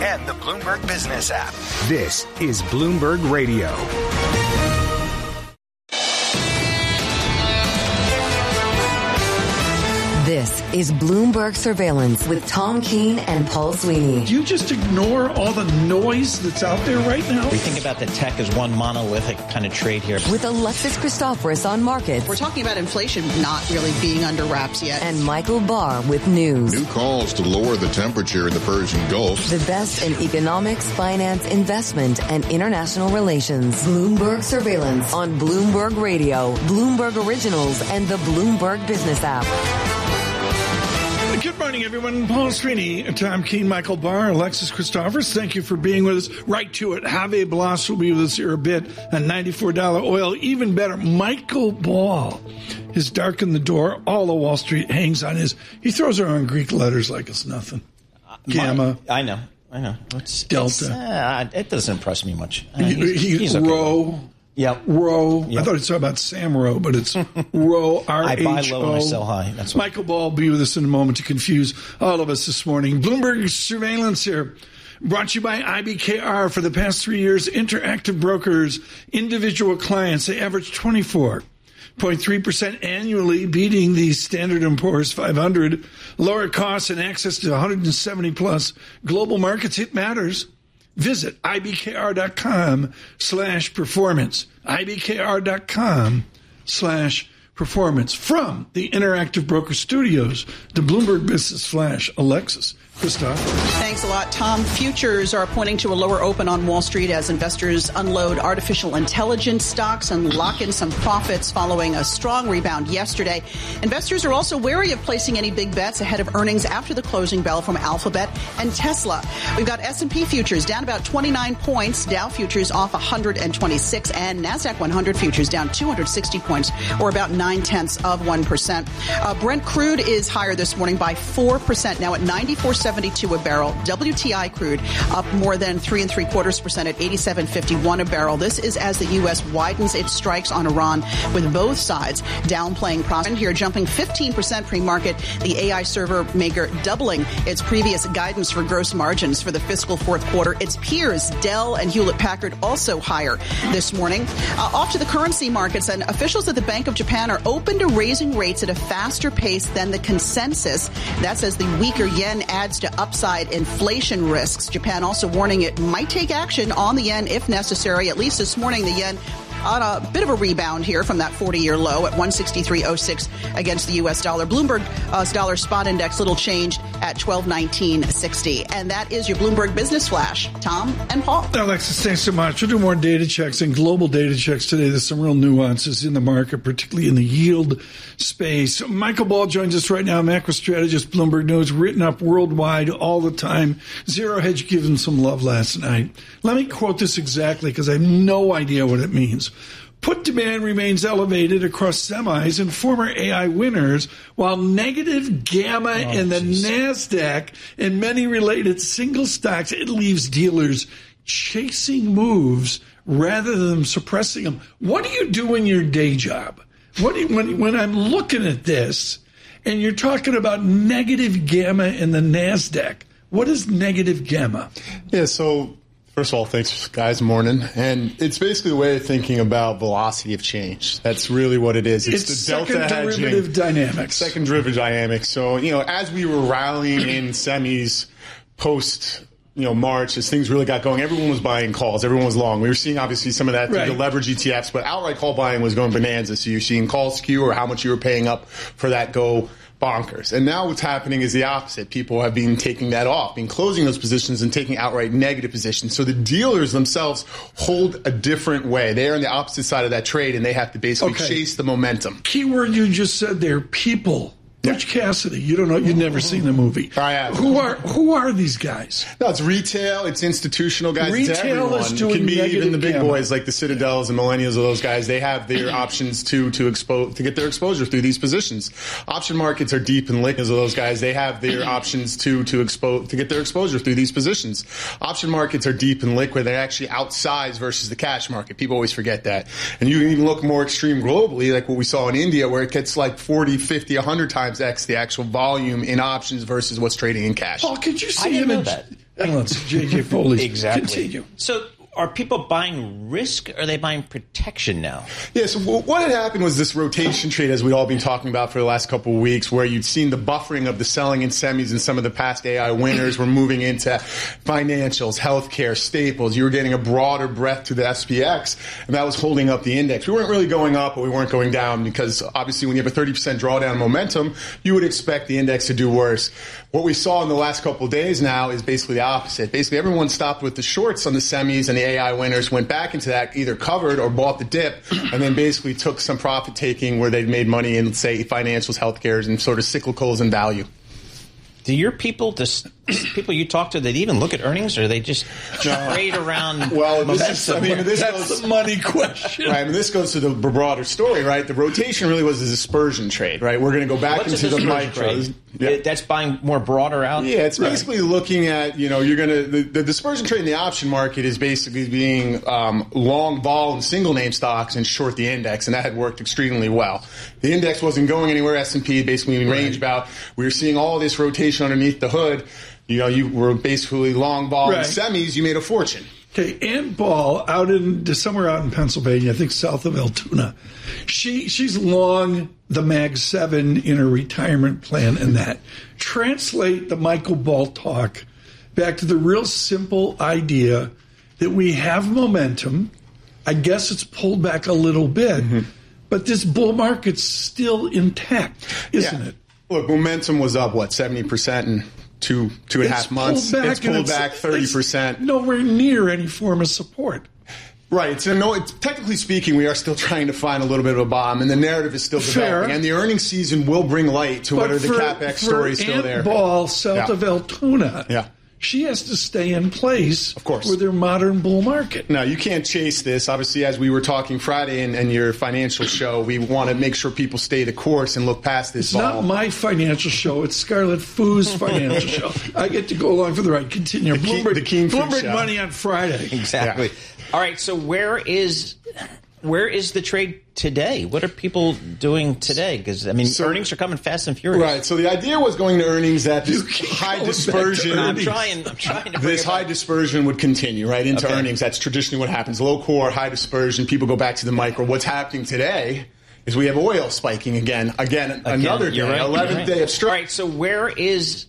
and the Bloomberg Business app. This is Bloomberg Radio. This is Bloomberg Surveillance with Tom Keene and Paul Sweeney. Do you just ignore all the noise that's out there right now? We think about the tech as one monolithic kind of trade here. With Alexis Christoforous on markets. We're talking about inflation not really being under wraps yet. And Michael Barr with news. New calls to lower the temperature in the Persian Gulf. The best in economics, finance, investment, and international relations. Bloomberg Surveillance on Bloomberg Radio, Bloomberg Originals, and the Bloomberg Business app. Good morning, everyone. Paul Sweeney, Tom Keene, Michael Barr, Alexis Christoforous. Thank you for being with us. Right to it. Javier Blas will be with us here a bit. A $94 oil. Even better, Michael Ball has darkened the door. All of Wall Street hangs on his. He throws around Greek letters like it's nothing. Gamma. I know. It's Delta. It doesn't impress me much. He's okay. Rho. Yep. Row. Yep. I thought he said about Sam Rowe, but it's Row, R-H-O. I buy low and I sell high. That's what. Michael Ball will be with us in a moment to confuse all of us this morning. Bloomberg Surveillance here. Brought to you by IBKR. For the past 3 years, Interactive Brokers, individual clients, they average 24.3% annually, beating the Standard & Poor's 500. Lower costs and access to 170-plus global markets. It matters. Visit ibkr.com/performance. ibkr.com/performance. From the Interactive Broker Studios, the Bloomberg Business Flash, Alexis Christoforous. Thanks a lot, Tom. Futures are pointing to a lower open on Wall Street as investors unload artificial intelligence stocks and lock in some profits following a strong rebound yesterday. Investors are also wary of placing any big bets ahead of earnings after the closing bell from Alphabet and Tesla. We've got S&P futures down about 29 points, Dow futures off 126, and NASDAQ 100 futures down 260 points, or about 0.9%. Brent crude is higher this morning by 4%, now at 94.72 a barrel. WTI crude up more than 3.75% at 87.51 a barrel. This is as the U.S. widens its strikes on Iran, with both sides downplaying prospects. Here, jumping 15% pre-market. The AI server maker doubling its previous guidance for gross margins for the fiscal fourth quarter. Its peers, Dell and Hewlett-Packard, also higher this morning. Off to the currency markets, and officials at the Bank of Japan are open to raising rates at a faster pace than the consensus. That's as the weaker yen adds to upside inflation risks. Japan also warning it might take action on the yen if necessary. At least this morning, the yen on a bit of a rebound here from that 40-year low at 163.06 against the U.S. dollar. Bloomberg's dollar spot index little changed at 1219.60. And that is your Bloomberg Business Flash. Tom and Paul. Alexis, thanks so much. We'll do more data checks and global data checks today. There's some real nuances in the market, particularly in the yield space. Michael Ball joins us right now, macro strategist, Bloomberg News, written up worldwide all the time. Zero Hedge gave him some love last night. Let me quote this exactly because I have no idea what it means. Put demand remains elevated across semis and former AI winners, while negative gamma in the NASDAQ and many related single stocks, it leaves dealers chasing moves rather than suppressing them. What do you do in your day job? When I'm looking at this and you're talking about negative gamma in the NASDAQ, what is negative gamma? Yeah, so first of all, thanks, guys. Morning. And it's basically a way of thinking about velocity of change. That's really what it is. It's the delta hedging. Second derivative dynamics. So, as we were rallying in semis post March, as things really got going, everyone was buying calls. Everyone was long. We were seeing, obviously, some of that through the leverage ETFs, but outright call buying was going bonanza. So you're seeing call skew or how much you were paying up for that go bonkers. And now what's happening is the opposite. People have been taking that off, been closing those positions and taking outright negative positions. So the dealers themselves hold a different way. They're on the opposite side of that trade, and they have to basically chase the momentum. Keyword you just said there, people. Butch Cassidy, you don't know, you've never seen the movie. I have. Who are these guys? No, it's retail, it's institutional guys, retail it's everyone. Is doing it can be even the big gamma. boys like the Citadels and Millennials of those guys. They have their options to get their exposure through these positions. Option markets are deep and liquid of those guys. They have their options to get their exposure through these positions. Option markets are deep and liquid. They're actually outsized versus the cash market. People always forget that. And you can even look more extreme globally, like what we saw in India, where it gets like 40, 50, 100 times X the actual volume in options versus what's trading in cash. Paul, could you see him? let's J.J. Foley exactly. continue. So are people buying risk, or are they buying protection now? Yeah, so what had happened was this rotation trade, as we'd all been talking about for the last couple of weeks, where you'd seen the buffering of the selling in semis, and some of the past AI winners were moving into financials, healthcare, staples. You were getting a broader breadth to the SPX, and that was holding up the index. We weren't really going up, but we weren't going down, because obviously when you have a 30% drawdown momentum, you would expect the index to do worse. What we saw in the last couple of days now is basically the opposite. Basically, everyone stopped with the shorts on the semis, and the AI winners went back into that, either covered or bought the dip, and then basically took some profit taking where they'd made money in, say, financials, healthcares, and sort of cyclicals and value. Do your people, people you talk to, that even look at earnings, or they just trade around? Well, that's the money question. Right, this goes to the broader story, right? The rotation really was a dispersion trade, right? We're going to go back into the micros. Yeah. That's buying more broader out? Yeah, it's basically looking at, you're going to, the dispersion trade in the option market is basically being long vol and single name stocks and short the index, and that had worked extremely well. The index wasn't going anywhere, S&P basically range bout. We were seeing all this rotation underneath the hood. You were basically long vol and semis, you made a fortune. Okay, Ann Ball somewhere out in Pennsylvania, I think south of Altoona. She's long the Mag 7 in her retirement plan, and that. Translate the Michael Ball talk back to the real simple idea that we have momentum. I guess it's pulled back a little bit, but this bull market's still intact, isn't it? Look, momentum was up, 70% in two and a half months. It's pulled back 30%. It's nowhere near any form of support. Right. So technically speaking, we are still trying to find a little bit of a bottom, and the narrative is still developing. And the earnings season will bring light to whether the CapEx story is still there. Ball, south of Altoona, she has to stay in place, of course, with their modern bull market. No, you can't chase this. Obviously, as we were talking Friday in your financial show, we want to make sure people stay the course and look past this. It's not my financial show. It's Scarlett Fu's financial show. I get to go along for the ride. Continue. Bloomberg Money on Friday. Exactly. Yeah. All right. So where is the trade today? What are people doing today? Because, earnings are coming fast and furious. Right. So the idea was going to earnings that this high dispersion. I'm trying to this high dispersion would continue, right, into earnings. That's traditionally what happens. Low core, high dispersion. People go back to the micro. What's happening today is we have oil spiking again. Another day, 11th day of strike. All right. So where is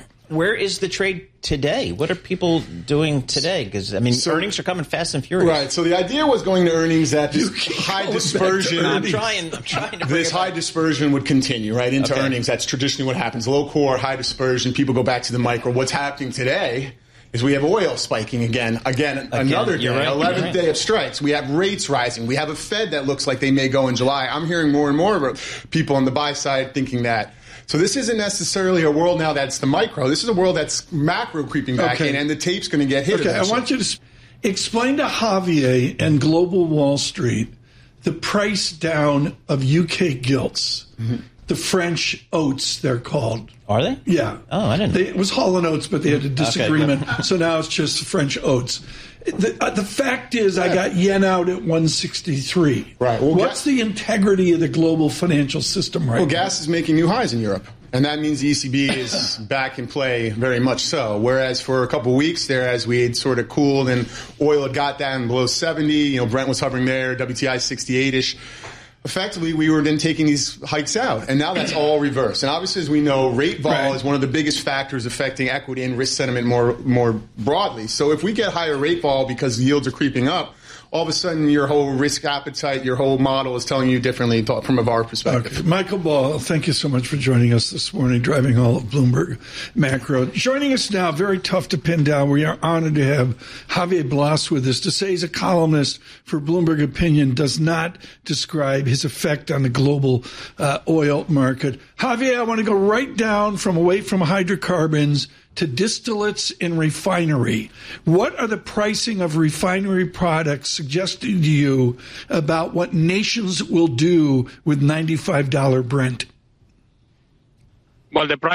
the trade today? What are people doing today? Because, earnings are coming fast and furious. Right. So the idea was going to earnings that this high dispersion. I'm trying to. This high dispersion would continue, right, into earnings. That's traditionally what happens. Low core, high dispersion. People go back to the micro. What's happening today is we have oil spiking again. Another day, 11th day of strikes. We have rates rising. We have a Fed that looks like they may go in July. I'm hearing more and more about people on the buy side thinking that. So this isn't necessarily a world now that's the micro. This is a world that's macro creeping back in, and the tape's going to get hit. Okay, I want you to explain to Javier and Global Wall Street the price down of UK gilts. The French oats, they're called. Are they? Yeah. Oh, I didn't know. It was Hall & Oates, but they had a disagreement, so now it's just French oats. The fact is, I got yen out at 163. Right. Well, what's the integrity of the global financial system right now? Well, gas is making new highs in Europe. And that means the ECB is back in play, very much so. Whereas for a couple of weeks there, as we had sort of cooled and oil had got down below 70, Brent was hovering there, WTI 68-ish. Effectively, we were then taking these hikes out, and now that's all reversed. And obviously, as we know, rate vol is one of the biggest factors affecting equity and risk sentiment more broadly. So if we get higher rate vol because yields are creeping up, all of a sudden your whole risk appetite, your whole model is telling you differently from a VAR perspective. Okay. Michael Ball, thank you so much for joining us this morning, driving all of Bloomberg Macro. Joining us now, very tough to pin down. We are honored to have Javier Blas with us. To say he's a columnist for Bloomberg Opinion does not describe his effect on the global oil market. Javier, I want to go right down away from hydrocarbons to distillates and refinery. What are the pricing of refinery products suggesting to you about what nations will do with $95 Brent? Well, the price of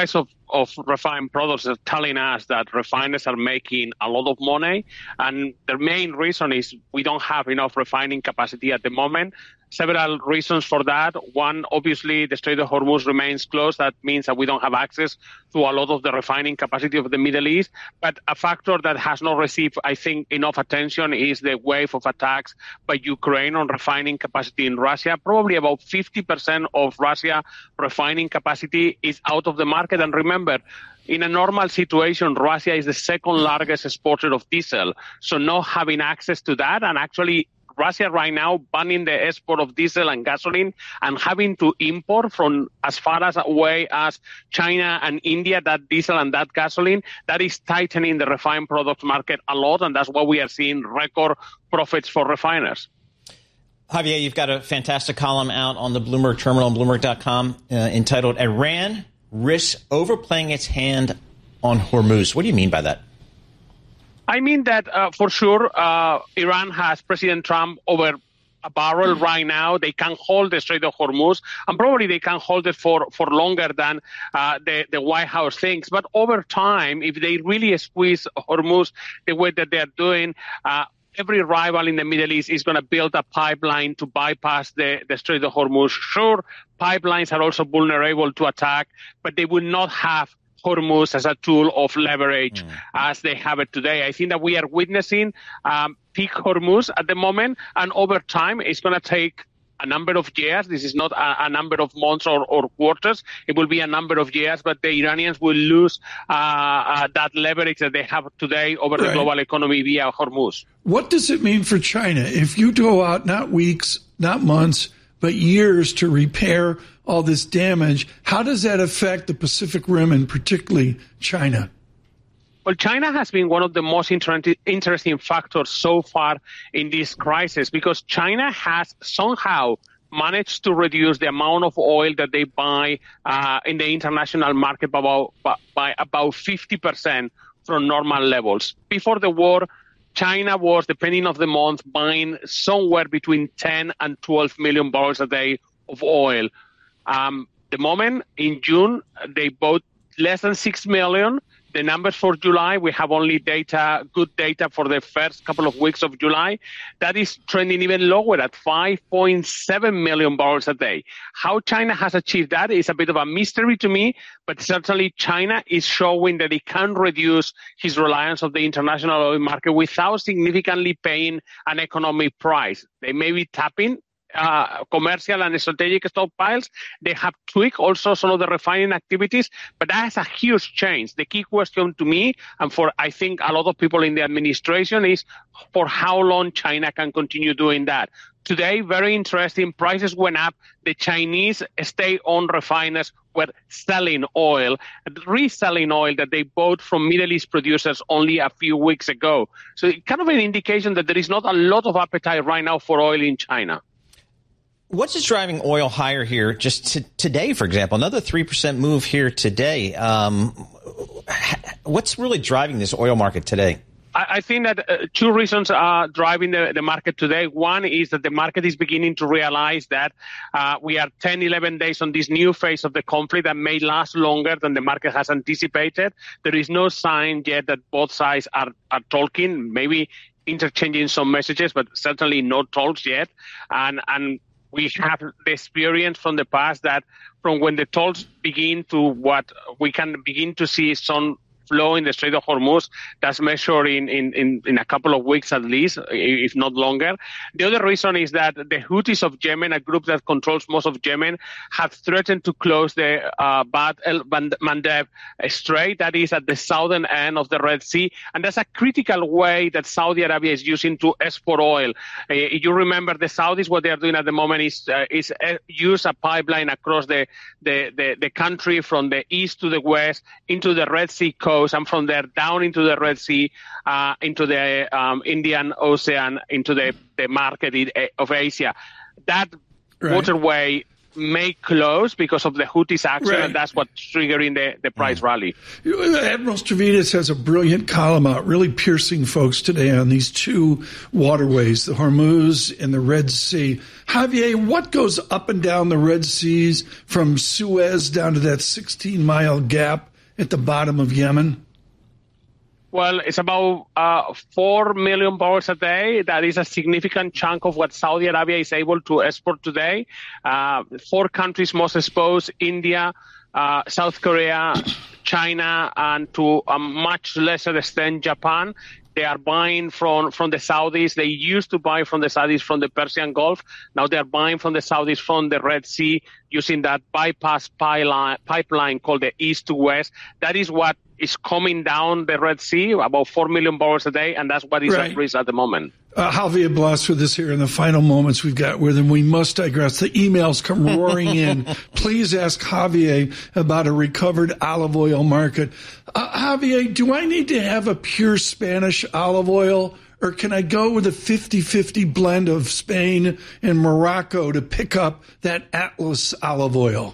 of refined products are telling us that refiners are making a lot of money. And the main reason is we don't have enough refining capacity at the moment. Several reasons for that. One, obviously, the Strait of Hormuz remains closed. That means that we don't have access to a lot of the refining capacity of the Middle East. But a factor that has not received, I think, enough attention is the wave of attacks by Ukraine on refining capacity in Russia. Probably about 50% of Russia refining capacity is out of the market. And remember, in a normal situation, Russia is the second largest exporter of diesel. So not having access to that, and actually Russia right now banning the export of diesel and gasoline and having to import from as far as away as China and India that diesel and that gasoline, that is tightening the refined products market a lot, and that's why we are seeing record profits for refiners. Javier, you've got a fantastic column out on the Bloomberg terminal on Bloomberg.com entitled Iran Risks Overplaying Its Hand on Hormuz. What do you mean by that? I mean that for sure, Iran has President Trump over a barrel right now. They can hold the Strait of Hormuz, and probably they can hold it for longer than the White House thinks. But over time, if they really squeeze Hormuz the way that they're doing, every rival in the Middle East is going to build a pipeline to bypass the Strait of Hormuz. Sure, pipelines are also vulnerable to attack, but they will not have Hormuz as a tool of leverage as they have it today. I think that we are witnessing peak Hormuz at the moment, and over time it's going to take a number of years. This is not a number of months or quarters. It will be a number of years, but the Iranians will lose that leverage that they have today over the global economy via Hormuz. What does it mean for China if you go out not weeks, not months, but years to repair all this damage? How does that affect the Pacific Rim and particularly China? Well, China has been one of the most interesting factors so far in this crisis, because China has somehow managed to reduce the amount of oil that they buy in the international market by about 50% from normal levels. Before the war, China was, depending on the month, buying somewhere between 10 and 12 million barrels a day of oil. The moment in June, they bought less than 6 million. The numbers for July, we have only good data for the first couple of weeks of July. That is trending even lower at 5.7 million barrels a day. How China has achieved that is a bit of a mystery to me, but certainly China is showing that it can reduce its reliance on the international oil market without significantly paying an economic price. They may be tapping commercial and strategic stockpiles. They have tweaked also some of the refining activities, but that is a huge change. The key question to me, and for I think a lot of people in the administration, is for how long China can continue doing that. Today, very interesting, prices went up. The Chinese state-owned refiners were selling oil, reselling oil that they bought from Middle East producers only a few weeks ago. So kind of an indication that there is not a lot of appetite right now for oil in China. What's driving oil higher here just today, for example? Another 3% move here today. What's really driving this oil market today? I think that two reasons are driving the market today. One is that the market is beginning to realize that we are 10, 11 days on this new phase of the conflict that may last longer than the market has anticipated. There is no sign yet that both sides are talking, maybe interchanging some messages, but certainly no talks yet. And we have the experience from the past that from when the talks begin to what we can begin to see some flow in the Strait of Hormuz, that's measured in a couple of weeks at least, if not longer. The other reason is that the Houthis of Yemen, a group that controls most of Yemen, have threatened to close the Bab el-Mandeb Strait, that is at the southern end of the Red Sea, and that's a critical way that Saudi Arabia is using to export oil. You remember the Saudis, what they are doing at the moment is use a pipeline across the country from the east to the west into the Red Sea coast, and from there down into the Red Sea, into the Indian Ocean, into the market of Asia. That waterway may close because of the Houthis action, and that's what's triggering the price rally. Admiral Stavridis has a brilliant column out, really piercing folks today on these two waterways, the Hormuz and the Red Sea. Javier, what goes up and down the Red Seas from Suez down to that 16-mile gap at the bottom of Yemen? Well, it's about 4 million barrels a day. That is a significant chunk of what Saudi Arabia is able to export today. 4 countries most exposed: India, South Korea, China, and to a much lesser extent, Japan. They are buying from the Saudis. They used to buy from the Saudis from the Persian Gulf. Now they are buying from the Saudis from the Red Sea using that bypass pipeline called the East to West. That is what is coming down the Red Sea, about 4 million barrels a day, and that's what is at risk at the moment. Javier Blas with us here in the final moments we've got with him. We must digress. The emails come roaring in. Please ask Javier about a recovered olive oil market. Javier, do I need to have a pure Spanish olive oil, or can I go with a 50-50 blend of Spain and Morocco to pick up that Atlas olive oil?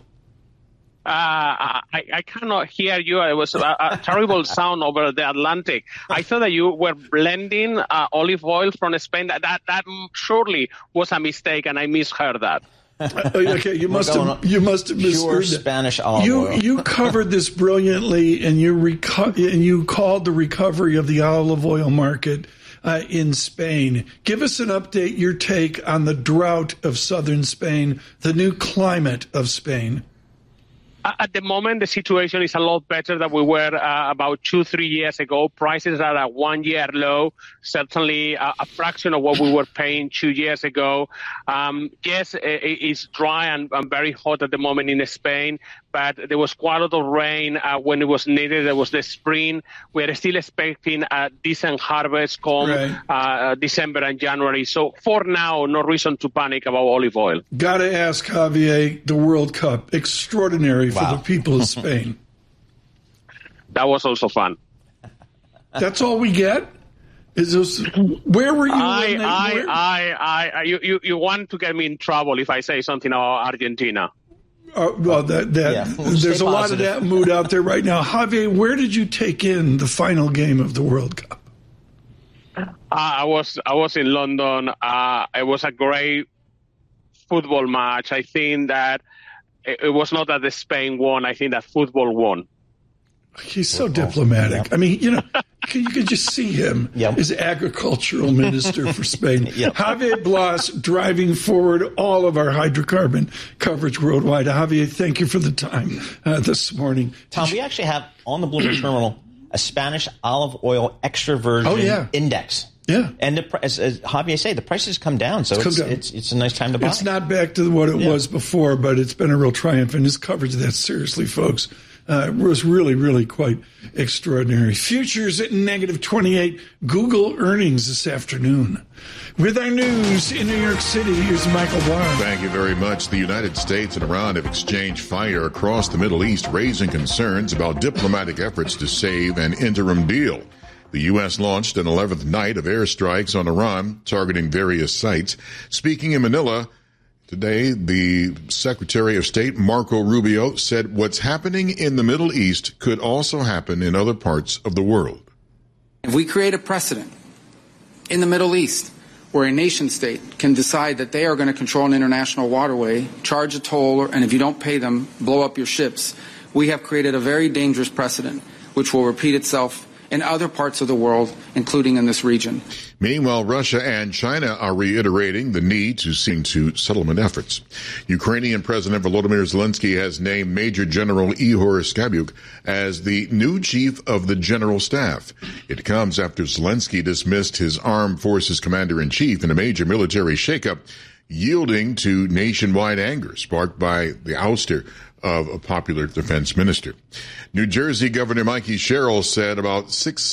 I cannot hear you. It was a terrible sound over the Atlantic. I thought that you were blending olive oil from Spain. That surely was a mistake, and I misheard that. Okay, you must have misheard pure Spanish olive oil. You covered this brilliantly, and you called the recovery of the olive oil market in Spain. Give us an update, your take on the drought of southern Spain, the new climate of Spain. At the moment, the situation is a lot better than we were about 2-3 years ago. Prices are at a 1-year low, certainly a fraction of what we were paying 2 years ago. Yes, it's dry and very hot at the moment in Spain, but there was quite a lot of rain when it was needed. There was the spring. We are still expecting a decent harvest come December and January. So for now, no reason to panic about olive oil. Got to ask Javier, the World Cup, extraordinary for the people of Spain. That was also fun. That's all we get? Is this, where were you? You want to get me in trouble if I say something about Argentina. Well, there's a lot of that mood out there right now. Javier, where did you take in the final game of the World Cup? I was in London. It was a great football match. I think that it was not that the Spain won. I think that football won. He's so diplomatic. I mean, you could just see him as agricultural minister for Spain. Javier Blas driving forward all of our hydrocarbon coverage worldwide. Javier, thank you for the time this morning. Tom, we actually have on the Bloomberg Terminal a Spanish olive oil extra virgin index. Yeah. And as Javier said, the prices come down, so it's a nice time to buy. It's not back to what it was before, but it's been a real triumph. And his coverage of that, seriously, folks, was really, really quite extraordinary. Futures at -28. Google earnings this afternoon. With our news in New York City, here's Michael Barr. Thank you very much. The United States and Iran have exchanged fire across the Middle East, raising concerns about diplomatic efforts to save an interim deal. The U.S. launched an 11th night of airstrikes on Iran, targeting various sites. Speaking in Manila today, the Secretary of State, Marco Rubio, said what's happening in the Middle East could also happen in other parts of the world. If we create a precedent in the Middle East where a nation state can decide that they are going to control an international waterway, charge a toll, and if you don't pay them, blow up your ships, we have created a very dangerous precedent which will repeat itself in other parts of the world, including in this region. Meanwhile, Russia and China are reiterating the need to see to settlement efforts. Ukrainian President Volodymyr Zelensky has named Major General Ihor Skabyuk as the new chief of the General Staff. It comes after Zelensky dismissed his armed forces commander-in-chief in a major military shakeup, yielding to nationwide anger sparked by the ouster of a popular defense minister. New Jersey Governor Mikey Sherrill said about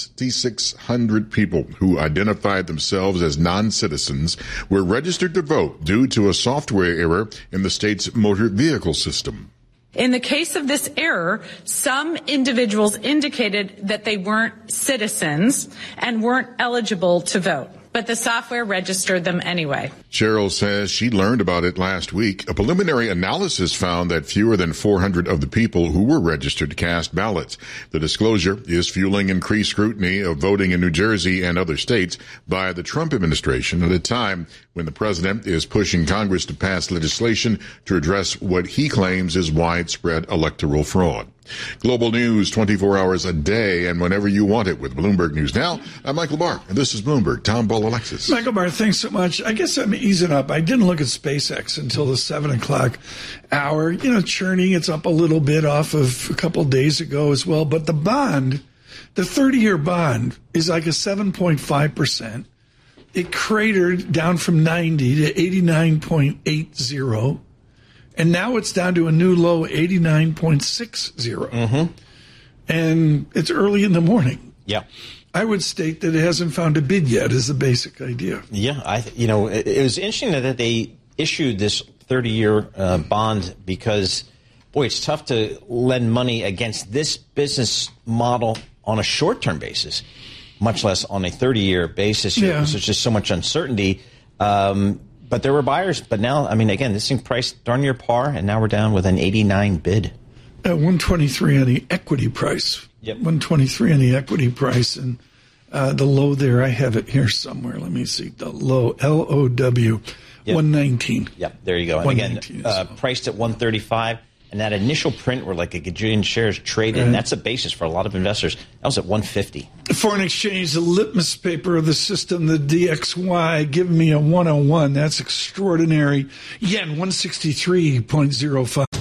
6,600 people who identified themselves as non-citizens were registered to vote due to a software error in the state's motor vehicle system. In the case of this error, some individuals indicated that they weren't citizens and weren't eligible to vote, but the software registered them anyway. Cheryl says she learned about it last week. A preliminary analysis found that fewer than 400 of the people who were registered cast ballots. The disclosure is fueling increased scrutiny of voting in New Jersey and other states by the Trump administration at a time when the president is pushing Congress to pass legislation to address what he claims is widespread electoral fraud. Global news 24 hours a day and whenever you want it with Bloomberg News Now. I'm Michael Barr, and this is Bloomberg. Tom Ball, Alexis. Michael Barr, thanks so much. I guess I'm easing up. I didn't look at SpaceX until the 7 o'clock hour. Churning, it's up a little bit off of a couple days ago as well. But the bond, the 30-year bond, is like a 7.5%. It cratered down from 90 to 89.80. And now it's down to a new low, 89.60. Mm-hmm. And it's early in the morning. Yeah. I would state that it hasn't found a bid yet is the basic idea. Yeah. It was interesting that they issued this 30-year bond because, boy, it's tough to lend money against this business model on a short-term basis, much less on a 30-year basis. Yeah. Because there's just so much uncertainty. But there were buyers. But now, again, this thing priced darn near par, and now we're down with an 89 bid. At 123 on the equity price. Yep. 123 on the equity price. And the low there, I have it here somewhere. Let me see. The low, LOW, yep. 119. Yep, there you go. And again, priced at 135. And that initial print where like a gajillion shares traded, and that's a basis for a lot of investors. That was at 150. Foreign exchange, the litmus paper of the system, the DXY, give me a 101. That's extraordinary. Yen, 163.05.